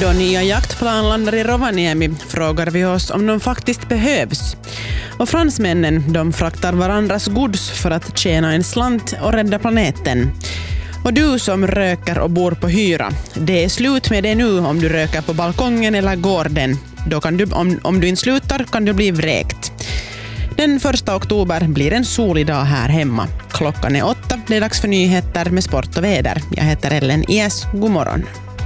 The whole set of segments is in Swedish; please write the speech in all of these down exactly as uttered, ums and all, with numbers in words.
Då nya jaktplan landar i Rovaniemi frågar vi oss om de faktiskt behövs. Och fransmännen, de fraktar varandras gods för att tjäna en slant och rädda planeten. Och du som röker och bor på hyra, det är slut med det nu om du röker på balkongen eller gården. Då kan du, om, om du inte slutar kan du bli vräkt. Den första oktober blir en solig dag här hemma. Klockan är åtta, det är dags för nyheter med sport och väder. Jag heter Ellen Ies, god morgon.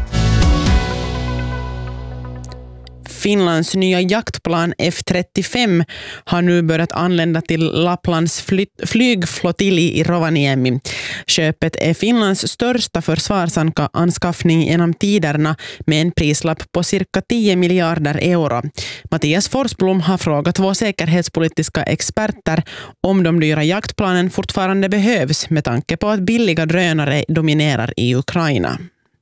Finlands nya jaktplan F trettiofem har nu börjat anlända till Lapplands fly- flygflottilj i Rovaniemi. Köpet är Finlands största försvarsanskaffning genom tiderna med en prislapp på cirka tio miljarder euro. Mattias Forsblom har frågat två säkerhetspolitiska experter om de dyra jaktplanen fortfarande behövs med tanke på att billiga drönare dominerar i Ukraina.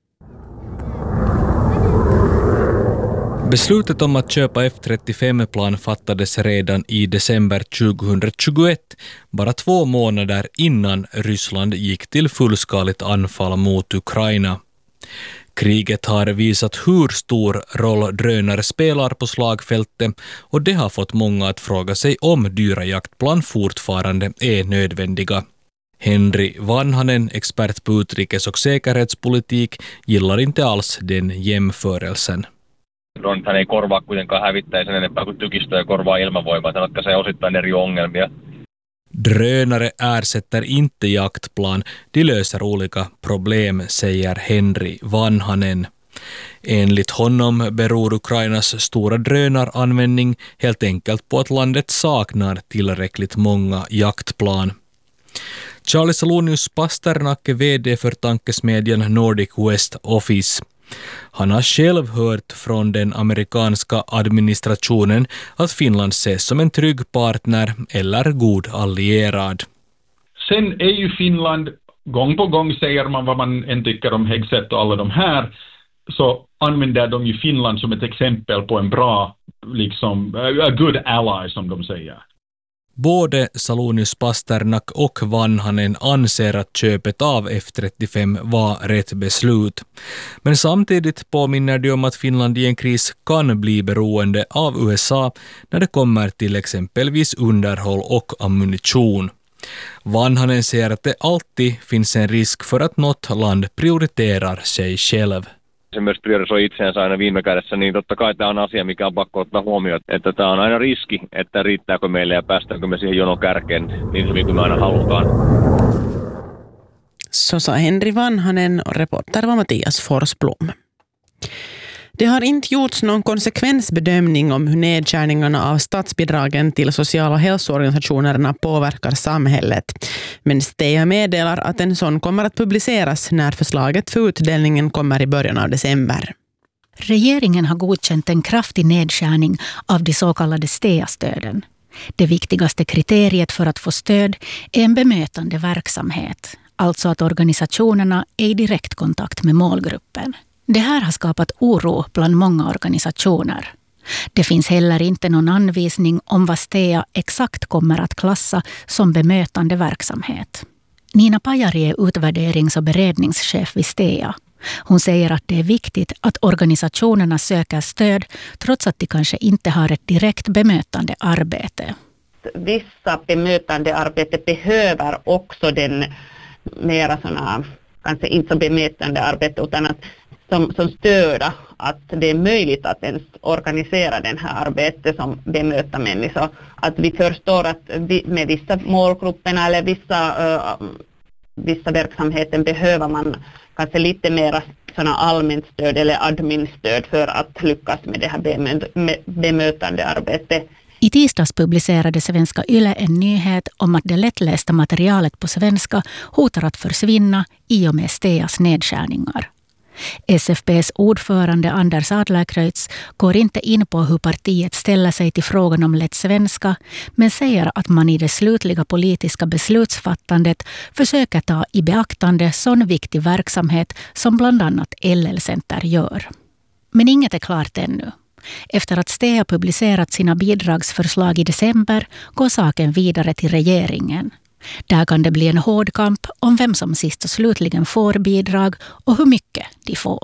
Beslutet om att köpa F trettiofem-plan fattades redan i december tjugohundratjugoett, bara två månader innan Ryssland gick till fullskaligt anfall mot Ukraina. Kriget har visat hur stor roll drönare spelar på slagfältet och det har fått många att fråga sig om dyra jaktplan fortfarande är nödvändiga. Henry Vanhanen, expert på utrikes- och säkerhetspolitik, gillar inte alls den jämförelsen. Dronethan ei korvaa kuitenkaan hävittäisen enempää kuin tykistöä korvaa ilmavoimaa. Se ratkaisee osittain eri ongelmia. Drönare ersätter inte jaktplan. De löser olika problem, säger Henry Vanhanen. Enligt honom beror Ukrainas stora drönaranvändning helt enkelt på att landet saknar tillräckligt många jaktplan. Charlie Salonius Pasternak är vd för tankesmedjan Nordic West Office. Han har själv hört från den amerikanska administrationen att Finland ses som en trygg partner eller god allierad. Sen är ju Finland, gång på gång säger man vad man än tycker om Hegseth och alla de här, så använder de ju Finland som ett exempel på en bra, liksom, a good ally som de säger. Både Salonius Pasternak och Vanhanen anser att köpet av F trettiofem var rätt beslut. Men samtidigt påminner de om att Finland i en kris kan bli beroende av U S A när det kommer till exempelvis underhåll och ammunition. Vanhanen säger att det alltid finns en risk för att något land prioriterar sig själv. Se myös priorisoi itseensä aina viime kädessä, niin totta kai tämä on asia, mikä on pakko ottaa huomioon, että tämä on aina riski, että riittääkö meille ja päästäänkö me siihen jonon kärkeen niin hyvin kuin me aina halutaan. Så sa Henry Vanhanen och reporter var Mattias Forsblom. Det har inte gjorts någon konsekvensbedömning om hur nedskärningarna av statsbidragen till sociala hälsoorganisationerna påverkar samhället. Men Stea meddelar att en sån kommer att publiceras när förslaget för utdelningen kommer i början av december. Regeringen har godkänt en kraftig nedskärning av de så kallade Stea-stöden. Det viktigaste kriteriet för att få stöd är en bemötande verksamhet, alltså att organisationerna är i direkt kontakt med målgruppen. Det här har skapat oro bland många organisationer. Det finns heller inte någon anvisning om vad Stea exakt kommer att klassa som bemötande verksamhet. Nina Pajari är utvärderings- och beredningschef vid Stea. Hon säger att det är viktigt att organisationerna söker stöd trots att de kanske inte har ett direkt bemötande arbete. Vissa bemötande arbete behöver också den mera såna, kanske inte så bemötande arbete utan att Som, som stöda att det är möjligt att ens organisera den här arbetet som bemöta människor. Att vi förstår att vi, med vissa målgrupperna eller vissa, uh, vissa verksamheten behöver man kanske lite mer såna allmänt stöd eller adminstöd för att lyckas med det här bemötande arbetet. I tisdags publicerade Svenska Yle en nyhet om att det lättlästa materialet på svenska hotar att försvinna i och med Steas nedskärningar. S F P:s ordförande Anders Adlercreutz går inte in på hur partiet ställer sig till frågan om lätt svenska, men säger att man i det slutliga politiska beslutsfattandet försöker ta i beaktande sån viktig verksamhet som bland annat L L-center gör. Men inget är klart ännu. Efter att Stea publicerat sina bidragsförslag i december går saken vidare till regeringen. Där kan det bli en hård kamp om vem som sist och slutligen får bidrag och hur mycket de får.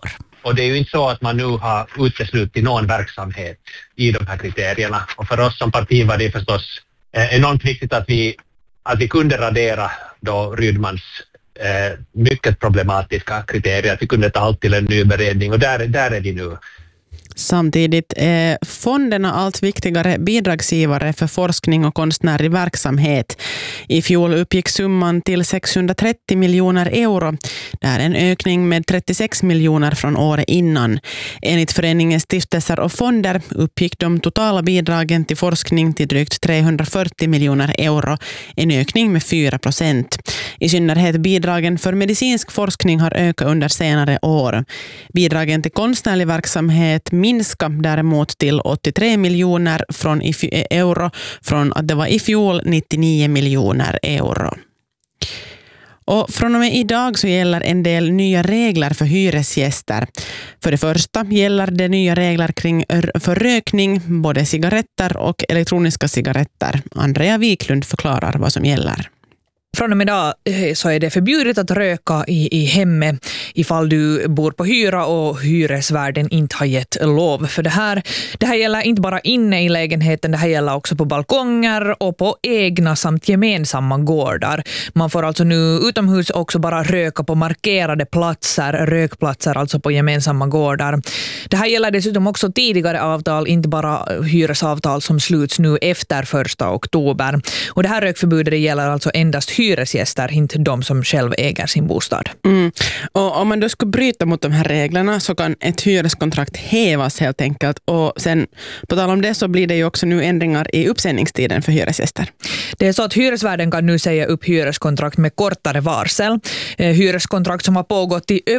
Och det är ju inte så att man nu har uteslutit någon verksamhet i de här kriterierna. Och för oss som parti var det förstås enormt viktigt att vi, att vi kunde radera då Rydmans eh, mycket problematiska kriterier. Att vi kunde ta allt till en ny beredning och där, där är vi nu. Samtidigt är fonderna allt viktigare bidragsgivare för forskning och konstnärlig verksamhet. I fjol uppgick summan till sexhundratrettio miljoner euro. Det är en ökning med trettiosex miljoner från året innan. Enligt föreningen Stiftelser och fonder uppgick de totala bidragen till forskning till drygt trehundrafyrtio miljoner euro. En ökning med fyra procent. I synnerhet bidragen för medicinsk forskning har ökat under senare år. Bidragen till konstnärlig verksamhet minska däremot till åttiotre miljoner från i f- euro från att det var i fjol nittionio miljoner euro. Och från och med idag så gäller en del nya regler för hyresgäster. För det första gäller det nya regler kring för rökning, både cigaretter och elektroniska cigaretter. Andrea Wiklund förklarar vad som gäller. Från och med idag så är det förbjudet att röka i, i hemmet ifall du bor på hyra och hyresvärden inte har gett lov för det här. Det här gäller inte bara inne i lägenheten, det här gäller också på balkonger och på egna samt gemensamma gårdar. Man får alltså nu utomhus också bara röka på markerade platser, rökplatser alltså på gemensamma gårdar. Det här gäller dessutom också tidigare avtal, inte bara hyresavtal som sluts nu efter första oktober. Och det här rökförbudet det gäller alltså endast hyresgäster, inte de som själv äger sin bostad. Mm. Och om man då skulle bryta mot de här reglerna så kan ett hyreskontrakt hävas helt enkelt. Och sen på tal om det så blir det ju också nu ändringar i uppsägningstiden för hyresgäster. Det är så att hyresvärden kan nu säga upp hyreskontrakt med kortare varsel. Hyreskontrakt som har pågått i